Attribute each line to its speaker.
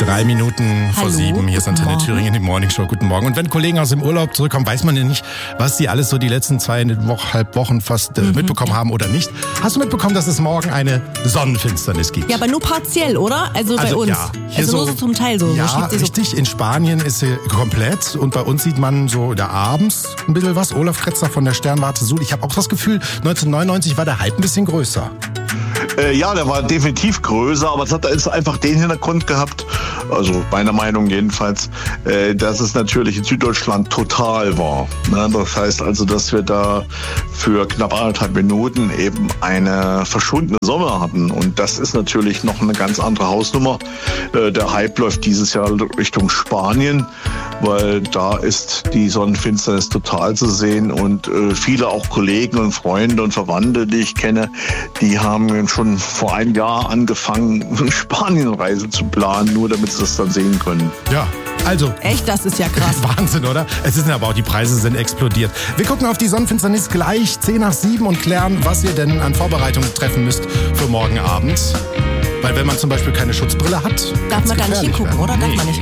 Speaker 1: 3 Minuten vor 7. Hier ist Antenne Thüringen, die Morning Show. Guten Morgen. Und wenn Kollegen aus dem Urlaub zurückkommen, weiß man ja nicht, was die alles so die letzten 2,5 Wochen fast mitbekommen haben oder nicht. Hast du mitbekommen, dass es morgen eine Sonnenfinsternis gibt?
Speaker 2: Ja, aber nur partiell, oder? Also bei uns.
Speaker 1: Ja,
Speaker 2: also nur so zum Teil so.
Speaker 1: Ja, richtig. In Spanien ist sie komplett. Und bei uns sieht man so da abends ein bisschen was. Olaf Kretzer von der Sternwarte Suhl. Ich habe auch das Gefühl, 1999 war der Hype ein bisschen größer.
Speaker 3: Ja, der war definitiv größer, aber es hat einfach den Hintergrund gehabt, also meiner Meinung jedenfalls, dass es natürlich in Süddeutschland total war. Das heißt also, dass wir da für knapp 1,5 Minuten eben eine verschwundene Sonne hatten. Und das ist natürlich noch eine ganz andere Hausnummer. Der Hype läuft dieses Jahr Richtung Spanien, weil da ist die Sonnenfinsternis total zu sehen. Und viele auch Kollegen und Freunde und Verwandte, die ich kenne, die haben schon vor einem Jahr angefangen, eine Spanienreise zu planen, nur damit sie das dann sehen können.
Speaker 1: Ja, also.
Speaker 2: Echt, das ist ja krass.
Speaker 1: Wahnsinn, oder? Es ist aber auch, die Preise sind explodiert. Wir gucken auf die Sonnenfinsternis gleich 6:10 und klären, was ihr denn an Vorbereitungen treffen müsst für morgen Abend. Weil wenn man zum Beispiel keine Schutzbrille hat,
Speaker 2: darf man gar nicht hingucken, oder? Darf man nicht.